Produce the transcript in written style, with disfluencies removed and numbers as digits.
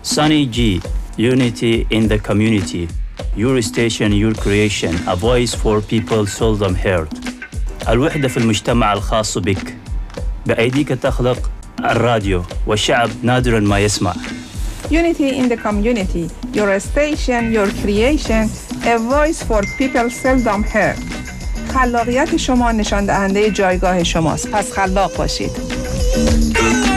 Sunny G, unity in the community. Your station, your creation. A voice for people seldom heard. الوحدة في المجتمع الخاص بك. بأيديك تخلق الراديو والشعب نادراً ما يسمع. Unity in the community. Your station, your creation. A voice for people seldom heard. خلاقیت شما نشان دهنده جایگاه شماست. پس خلاق باشید.